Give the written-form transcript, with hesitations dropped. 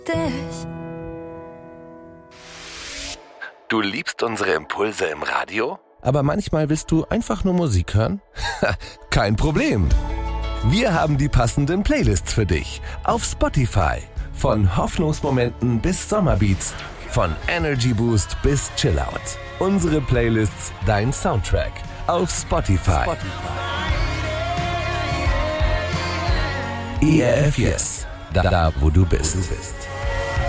dich. Du liebst unsere Impulse im Radio? Aber manchmal willst du einfach nur Musik hören? Kein Problem. Wir haben die passenden Playlists für dich auf Spotify. Von Hoffnungsmomenten bis Sommerbeats, von Energy Boost bis Chillout. Unsere Playlists, dein Soundtrack auf Spotify. ERF Yes, da wo du bist.